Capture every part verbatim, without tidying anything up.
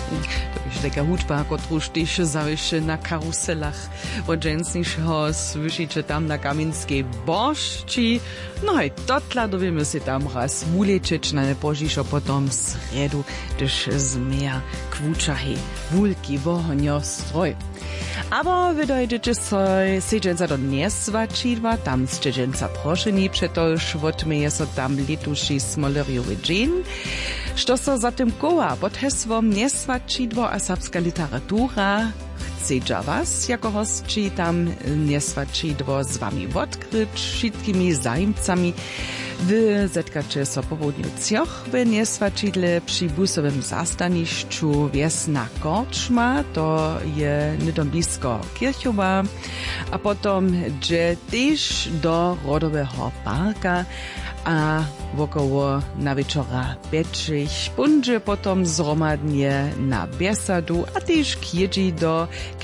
To jest taka hudba, którą też zawiszy na karuselach od dżęsniejszego słyszycie tam na Kamińskiej Bożci. No i dotla dowiemy się tam raz wuleczyć na nepożiszo potom sredu, gdyż zmija kwuczahy, wulki wohoniostroj. Aber wydajecie sobie siedzienca do nieswaczidwa, tam siedzienca proszeni, przetoż wotmieje so tam lituszy smoleriowy dżin. Što so zatem koła pod hesłom nieswaczidwo a serbska literatura chce was jako hostči tam nieswaczidwo z wami odkryć wszystkimi zajmcami. Wy zetkacie so po południu cioch w nieswaczidle przy busowym zastaniszczu Wiesna Korczma, to je nidom blisko Kirchowa, a potom dże też do Rodowego Parka, a wokoło na wieczora Beczych, bundzie potom zromadnie na Biesadu, a też kjedzi do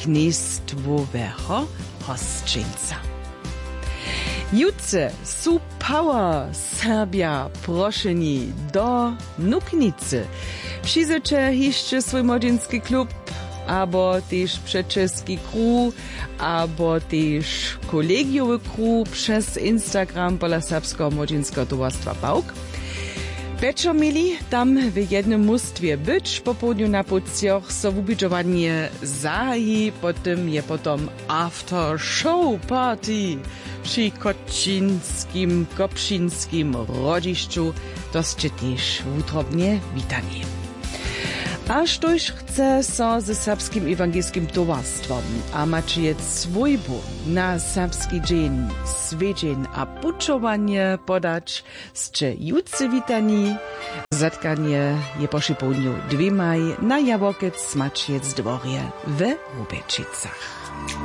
Knestwowego hostczyńca. Jutce su power Serbia proszeni do Nuknicy. Przyjdziecie jeszcze swój młodzieński klub, albo też przeczeski crew, albo też kolegiowy crew przez Instagram pola Serbskiego Młodzieńskiego Towarstwa Bałk. Beczo mieli tam w jednym mustwie być, po południu na Pucjoch so wubidżowanie zahi, potem je potom after show party przy Kocińskim, Kopszyńskim rodziszczu. To ste też utrobnie witanie. Aż toż chce so ze Serbskim Ewangelskim Towarstwom a macie swójbu na serbski dzień, swiedzień a puczowanie podać, ste jutce witani. Zatkanie je po południu dwie maj na Jawokec Smačiec dworje w Rubečicach.